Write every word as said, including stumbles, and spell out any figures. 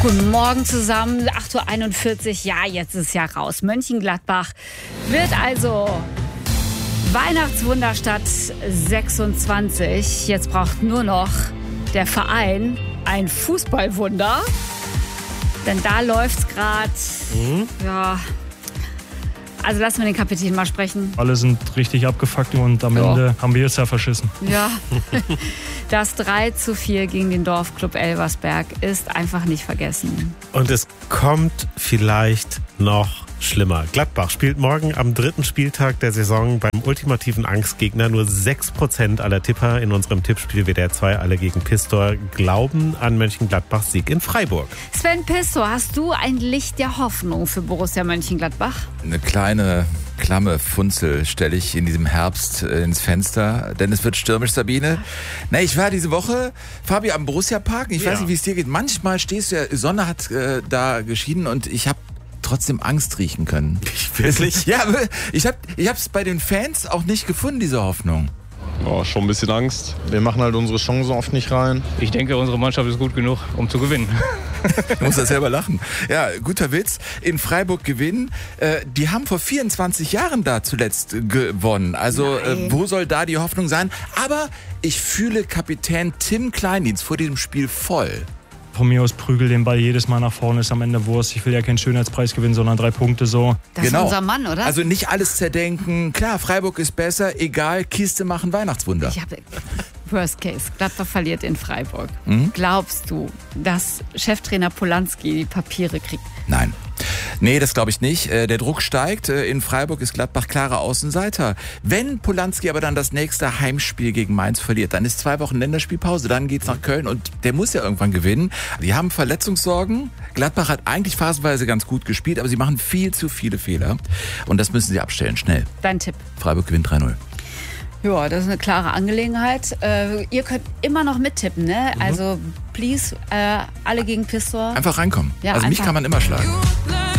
Guten Morgen zusammen, acht Uhr einundvierzig, ja, jetzt ist ja raus. Mönchengladbach wird also Weihnachtswunderstadt sechsundzwanzig. Jetzt braucht nur noch der Verein ein Fußballwunder. Denn da läuft's gerade, mhm. ja... Also lassen wir den Kapitän mal sprechen. Alle sind richtig abgefuckt und am ja. Ende haben wir jetzt ja verschissen. Ja, das drei zu vier gegen den Dorfclub Elversberg ist einfach nicht vergessen. Und es kommt vielleicht noch schlimmer. Gladbach spielt morgen am dritten Spieltag der Saison beim ultimativen Angstgegner. Nur sechs Prozent aller Tipper in unserem Tippspiel W D R zwei, alle gegen Pistor, glauben an Mönchengladbachs Sieg in Freiburg. Sven Pistor, hast du ein Licht der Hoffnung für Borussia Mönchengladbach? Eine kleine klamme Funzel stelle ich in diesem Herbst ins Fenster, denn es wird stürmisch, Sabine. Na, ich war diese Woche, Fabi, am Borussia-Park. Ich ja. weiß nicht, wie es dir geht. Manchmal stehst du ja, Sonne hat äh, da geschienen und ich habe trotzdem Angst riechen können. Wirklich? Ja, aber ich habe ich hab's bei den Fans auch nicht gefunden, diese Hoffnung. Oh, schon ein bisschen Angst. Wir machen halt unsere Chancen oft nicht rein. Ich denke, unsere Mannschaft ist gut genug, um zu gewinnen. Du musst das selber lachen. Ja, guter Witz. In Freiburg gewinnen. Äh, die haben vor vierundzwanzig Jahren da zuletzt gewonnen. Also äh, wo soll da die Hoffnung sein? Aber ich fühle Kapitän Tim Kleindienst vor diesem Spiel voll. Von mir aus prügel den Ball jedes Mal nach vorne, ist am Ende Wurst. Ich will ja keinen Schönheitspreis gewinnen, sondern drei Punkte so. Das genau. ist unser Mann, oder? Also nicht alles zerdenken. Klar, Freiburg ist besser, egal, Kiste machen Weihnachtswunder. Ich habe Worst Case, Gladbach verliert in Freiburg. Mhm. Glaubst du, dass Cheftrainer Polanski die Papiere kriegt? Nein. Nee, das glaube ich nicht. Der Druck steigt. In Freiburg ist Gladbach klarer Außenseiter. Wenn Polanski aber dann das nächste Heimspiel gegen Mainz verliert, dann ist zwei Wochen Länderspielpause, dann geht's nach Köln und der muss ja irgendwann gewinnen. Die haben Verletzungssorgen. Gladbach hat eigentlich phasenweise ganz gut gespielt, aber sie machen viel zu viele Fehler. Und das müssen sie abstellen, schnell. Dein Tipp? Freiburg gewinnt drei null. Ja, das ist eine klare Angelegenheit. Äh, ihr könnt immer noch mittippen, ne? Mhm. Also, please, äh, alle gegen Pistor. Einfach reinkommen. Ja, also mich einfach. kann man immer schlagen.